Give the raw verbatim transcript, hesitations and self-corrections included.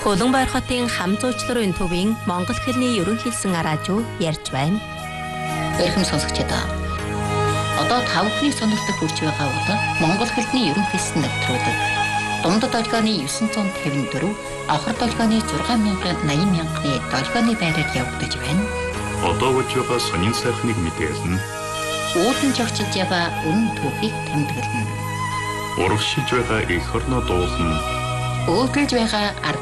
Улаанбаяр хотын хам зуучларын төвийн Монгол хэлний ерөнхийлсэн араажуу ярьж байна. Эрхэм сонсогчдоо. Одоо тав бүхний сонирхдаг хүрч байгаа удаа Монгол хэлний ерөнхийлсэн нэвтрүүлэг. Дундад долгионы дев'ять пятьдесят четыре, авхар долгионы шесть мянган восемьдесят мянганы долгионы байраар явагдаж байна. Одоо болж байгаа сонин сайхныг мэдээлнэ. Уулын жогчилж байгаа үнэн түүхийг тэмдэглэнэ. Урагшилж байгаа эх орноо дуулна. Өөдөлж байгаа ард